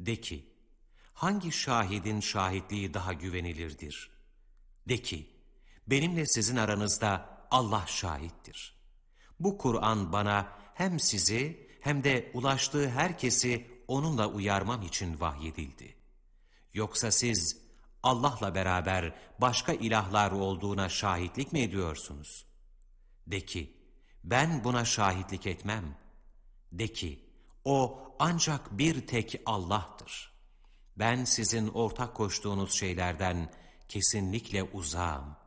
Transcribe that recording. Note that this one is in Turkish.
De ki, hangi şahidin şahitliği daha güvenilirdir? De ki, benimle sizin aranızda Allah şahittir. Bu Kur'an bana hem sizi hem de ulaştığı herkesi onunla uyarmam için vahyedildi. Yoksa siz Allah'la beraber başka ilahlar olduğuna şahitlik mi ediyorsunuz? De ki, ben buna şahitlik etmem. De ki, o ancak bir tek Allah'tır. Ben sizin ortak koştuğunuz şeylerden kesinlikle uzağım.